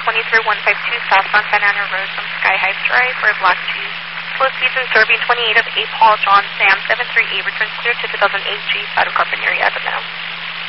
23152 southbound Santa Ana Road from Sky Heights Drive for a black Jeep. Slow speeds and serving 28 of 8 Paul John Sam 738 returns clear to 2008 Jeep out of Carpinteria as of now.